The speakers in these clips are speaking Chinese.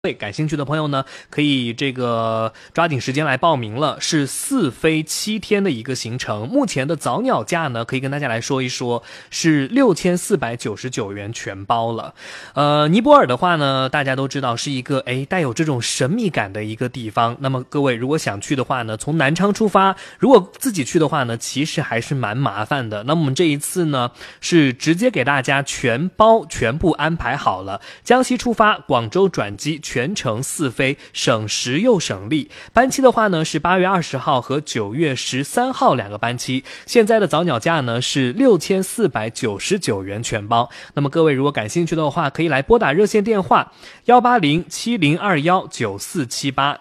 对，感兴趣的朋友呢，可以抓紧时间来报名了，是4飞7天的一个行程。目前的早鸟价呢，可以跟大家来说一说，是6499元全包了。尼泊尔的话呢，大家都知道是一个带有这种神秘感的一个地方。那么各位如果想去的话呢，从南昌出发，如果自己去的话呢，其实还是蛮麻烦的。那么我们这一次呢，是直接给大家全包全部安排好了，江西出发，广州转机。全程4飞，省时又省力。班期的话呢是8月20号和9月13号2个班期。现在的早鸟价呢是6499元全包。那么各位如果感兴趣的话，可以来拨打热线电话18070219478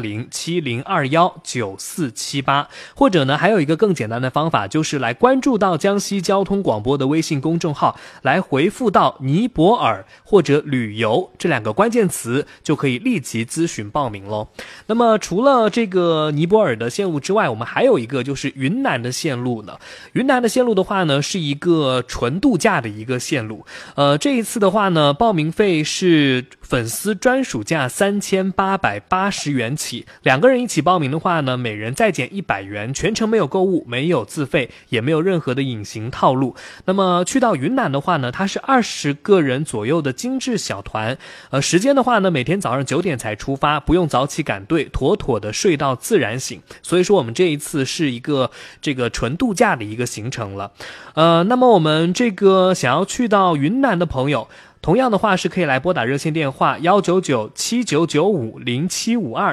18070219478，或者呢还有一个更简单的方法，就是来关注到江西交通广播的微信公众号，来回复到尼泊尔或者旅游这2个关键词，就可以立即咨询报名咯。那么除了这个尼泊尔的线路之外，我们还有一个就是云南的线路呢。云南的线路的话呢，是一个纯度假的一个线路。这一次的话呢，报名费是粉丝专属价3880元起，2个人一起报名的话呢，每人再减100元，全程没有购物，没有自费，也没有任何的隐形套路。那么去到云南的话呢，它是20个人左右的精致小团。时间的话呢，每天早上9点才出发，不用早起赶队，妥妥的睡到自然醒。所以说我们这一次是一个纯度假的一个行程了。那么我们想要去到云南的朋友，同样的话是可以来拨打热线电话19979950752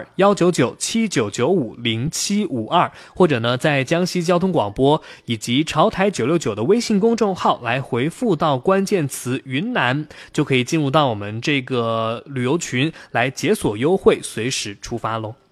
19979950752，或者呢在江西交通广播以及潮台969的微信公众号来回复到关键词云南，就可以进入到我们这个旅游群来解锁优惠，随时出发咯。